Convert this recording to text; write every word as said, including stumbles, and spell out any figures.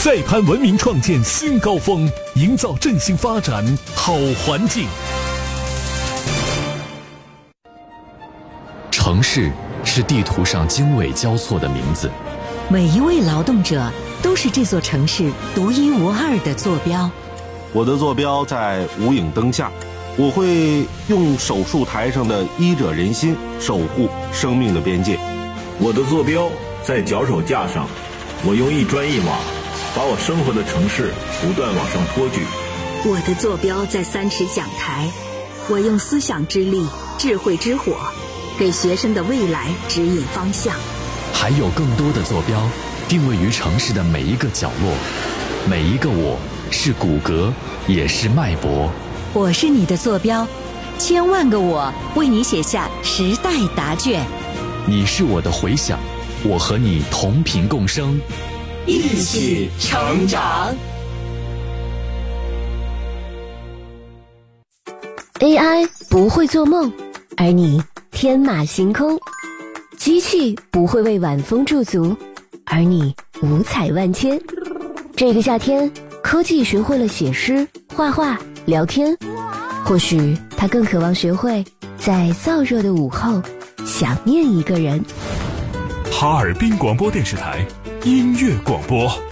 在攀文明创建新高峰，营造振兴发展好环境。 城市是地图上经纬交错的名字， 每一位劳动者都是这座城市独一无二的坐标。 我的坐标在无影灯下，我会用手术台上的医者仁心守护生命的边界。 我的坐标在脚手架上，我用一砖一瓦把我生活的城市不断往上托举。 我的坐标在三尺讲台，我用思想之力、智慧之火给学生的未来指引方向。 还有更多的坐标定位于城市的每一个角落，每一个我是骨骼，也是脉搏。 我是你的坐标，千万个我为你写下时代答卷。 你是我的回响，我和你同频共生， 一起成长。 A I 不会做梦，而你天马行空；机器不会为晚风驻足，而你五彩万千。这个夏天，科技学会了写诗、画画、聊天，或许它更渴望学会在燥热的午后想念一个人。 哈尔滨广播电视台音乐广播。